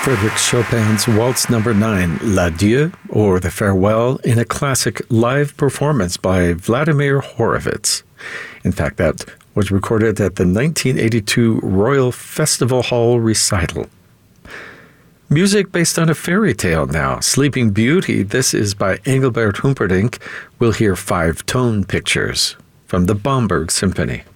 Frédéric Chopin's Waltz No. 9, L'Adieu, or The Farewell, in a classic live performance by Vladimir Horowitz. In fact, that was recorded at the 1982 Royal Festival Hall recital. Music based on a fairy tale now, Sleeping Beauty. This is by Engelbert Humperdinck. We'll hear 5 tone pictures from the Bamberg Symphony.